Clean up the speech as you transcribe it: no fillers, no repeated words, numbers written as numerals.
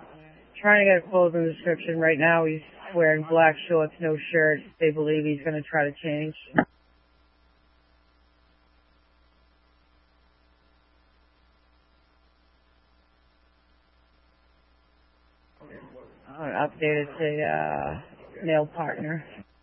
Trying to get a clothing description. Right now he's wearing black shorts, no shirt. They believe he's going to try to change. Updated to nail partner.